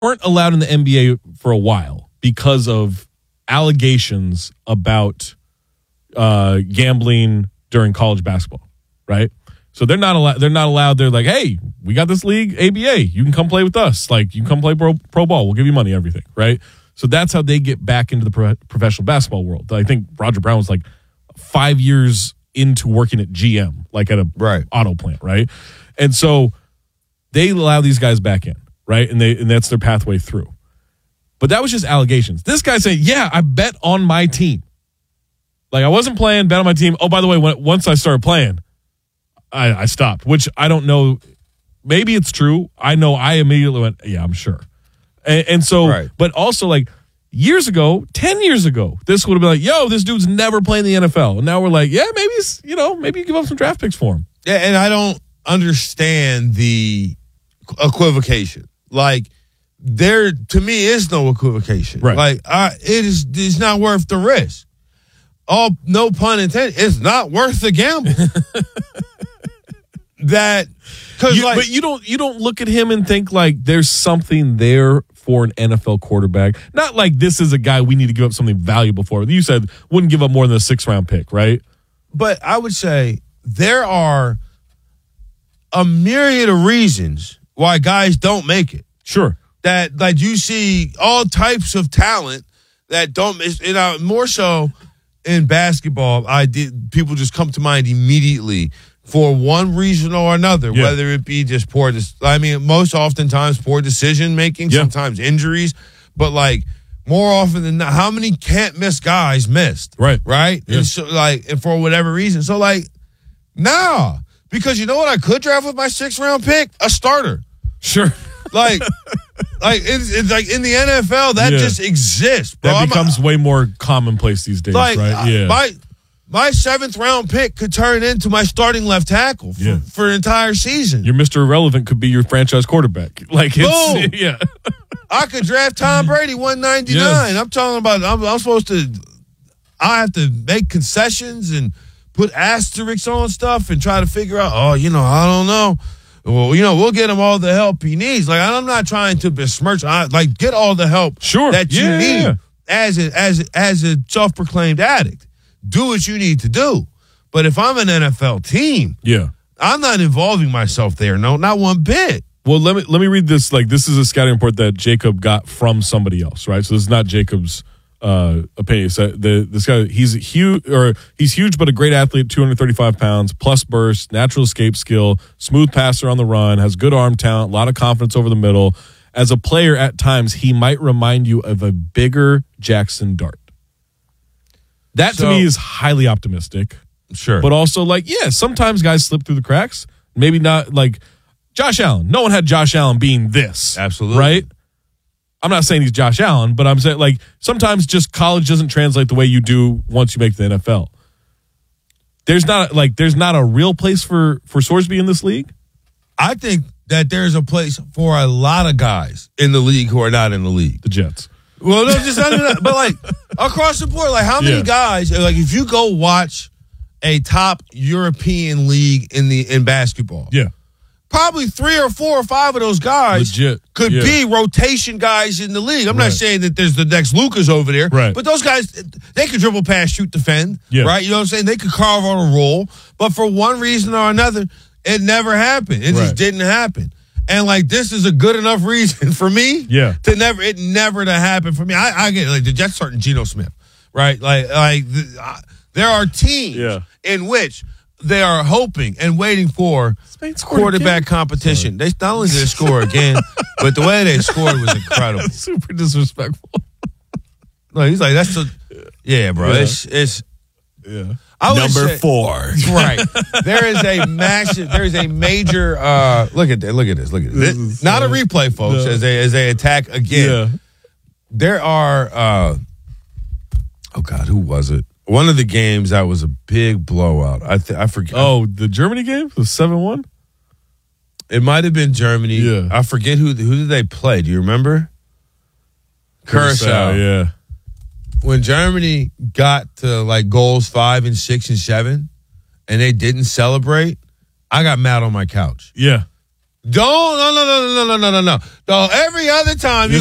weren't allowed in the NBA for a while because of allegations about gambling during college basketball, right? So they're not allowed. They're not allowed. They're like, hey, we got this league, ABA. You can come play with us. Like, you can come play pro ball. We'll give you money, everything, right? So that's how they get back into the professional basketball world. I think Roger Brown was like 5 years into working at GM, like at a auto plant, right? And so they allow these guys back in, right? And that's their pathway through. But that was just allegations. This guy saying, yeah, I bet on my team. Like, I wasn't playing, bet on my team. Oh, by the way, once I started playing, I stopped, which I don't know. Maybe it's true. I know I immediately went, yeah, I'm sure. And so, but also like years ago, 10 years ago, this would have been like, yo, this dude's never playing the NFL. And now we're like, yeah, maybe you give up some draft picks for him. Yeah, and I don't understand the equivocation. Like, there, to me, is no equivocation. Right. Like, it's not worth the risk. No pun intended, it's not worth the gamble. But you don't look at him and think like there's something there for an NFL quarterback. Not like this is a guy we need to give up something valuable for. You said wouldn't give up more than a 6th round pick, right? But I would say there are a myriad of reasons why guys don't make it. Sure. That like you see all types of talent that don't miss. More so in basketball, people just come to mind immediately for one reason or another, whether it be just most oftentimes poor decision making, sometimes injuries, but like more often than not, how many can't miss guys missed? Right. Yeah. And so and for whatever reason. So because you know what I could draft with my 6th round pick? A starter. Sure. It's like in the NFL that just exists, bro. That becomes way more commonplace these days, right? Yeah. My 7th round pick could turn into my starting left tackle for an entire season. Your Mr. Irrelevant could be your franchise quarterback. Like, it's, boom. I could draft Tom Brady 199. Yes. I'm talking about I have to make concessions and put asterisks on stuff and try to figure out, I don't know. Well, we'll get him all the help he needs. Like, I'm not trying to besmirch. Get all the help that you need as a self-proclaimed addict. Do what you need to do. But if I'm an NFL team, I'm not involving myself there. No, not one bit. Well, let me read this. Like, this is a scouting report that Jacob got from somebody else, right? So this is not Jacob's opinion. So this guy, he's huge, but a great athlete, 235 pounds, plus burst, natural escape skill, smooth passer on the run, has good arm talent, a lot of confidence over the middle. As a player, at times, he might remind you of a bigger Jackson Dart. That to me is highly optimistic. Sure. But also sometimes guys slip through the cracks. Maybe not like Josh Allen. No one had Josh Allen being this. Absolutely. Right? I'm not saying he's Josh Allen, but I'm saying sometimes just college doesn't translate the way you do once you make the NFL. There's not a real place for Sorsby in this league. I think that there's a place for a lot of guys in the league who are not in the league. The Jets. Well, no, just not that, but across the board, how many guys? If you go watch a top European league in basketball, probably 3 or 4 or 5 of those guys could be rotation guys in the league. I'm not saying that there's the next Lucas over there, but those guys, they could dribble, pass, shoot, defend, right? You know what I'm saying? They could carve on a roll, but for one reason or another, it never happened. It just didn't happen. And this is a good enough reason for me to never to happen for me. I get the Jets starting Geno Smith, right? There are teams in which they are hoping and waiting for quarterback competition. They not only did they score again, but the way they scored was incredible. Super disrespectful. No, he's like, that's bro. It's Number 4. Right. There is a major look at this. Not a replay, folks, as they attack again. Yeah. There are who was it? One of the games that was a big blowout. I forget. Oh, the Germany game? The 7-1? It might have been Germany. Yeah. I forget who did they play. Do you remember? Curacao. Yeah. When Germany got to goals 5 and 6 and 7 and they didn't celebrate, I got mad on my couch. Yeah. No. Every other time you